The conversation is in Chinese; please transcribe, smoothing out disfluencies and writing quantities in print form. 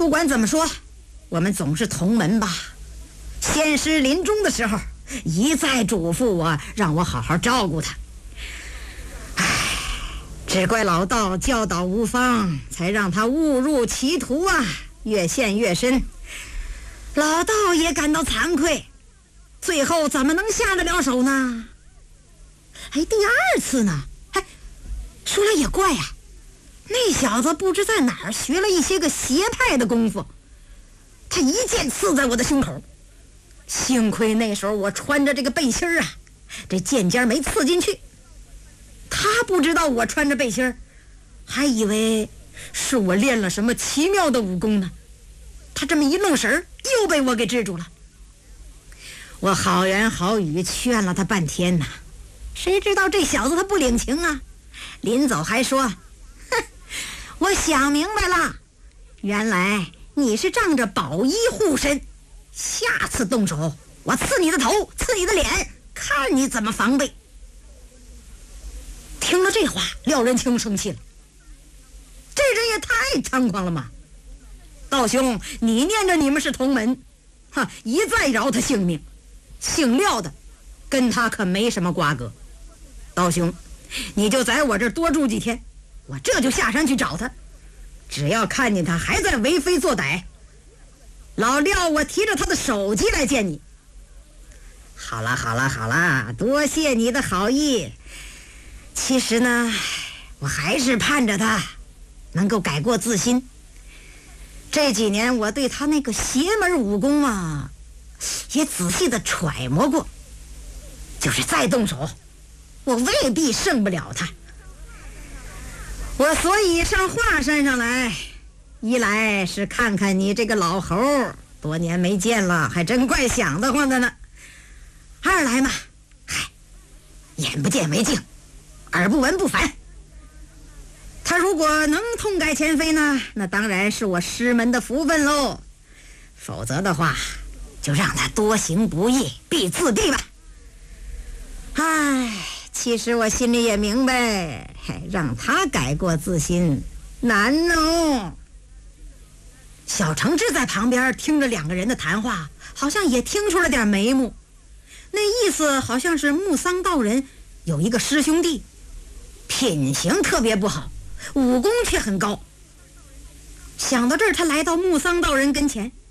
不管怎么说，我们总是同门吧。先师临终的时候一再嘱咐我，让我好好照顾他。只怪老道教导无方，才让他误入歧途啊，越陷越深。老道也感到惭愧，最后怎么能下得了手呢？第二次呢？说来也怪啊，那小子不知在哪儿学了一些个邪派的功夫，他一剑刺在我的胸口。幸亏那时候我穿着这个背心啊，这剑尖没刺进去。他不知道我穿着背心，还以为是我练了什么奇妙的武功呢。他这么一愣神，又被我给制住了。我好言好语劝了他半天呢，谁知道这小子他不领情啊，临走还说：“哼，我想明白了，原来你是仗着宝衣护身，下次动手我刺你的头，刺你的脸，看你怎么防备。”听了这话，廖仁清生气了，这人也太猖狂了嘛！道兄，你念着你们是同门，一再饶他性命，姓廖的跟他可没什么瓜葛。道兄，你就在我这儿多住几天，我这就下山去找他。只要看见他还在为非作歹，老廖我提着他的手机来见你。好了，多谢你的好意。其实呢，我还是盼着他能够改过自新。这几年我对他那个邪门武功啊，也仔细的揣摩过，就是再动手，我未必胜不了他。我所以上华山上来，一来是看看你这个老猴，多年没见了，还真怪想得慌的呢。二来嘛，眼不见为净，耳不闻不烦。他如果能痛改前非呢，那当然是我师门的福分喽。否则的话，就让他多行不义必自毙吧。其实我心里也明白，让他改过自新难哦。小承志在旁边听着两个人的谈话，好像也听出了点眉目。那意思好像是木桑道人有一个师兄弟，品行特别不好，武功却很高。想到这儿，他来到木桑道人跟前，